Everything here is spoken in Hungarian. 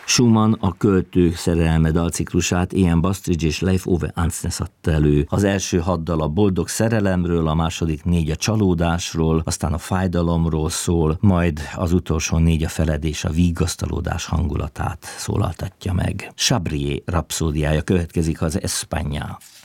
Schumann a Költő szerelme dalciklusát Ian Bastridge és Leif Ove Andsnes adta elő. Az első 6 dal a boldog szerelemről, a második 4 a csalódásról, aztán a fájdalomról szól, majd az utolsó 4 a feledés, a vigasztalódás hangulatát szólaltatja meg. Chabrier rapszódiája következik, az España.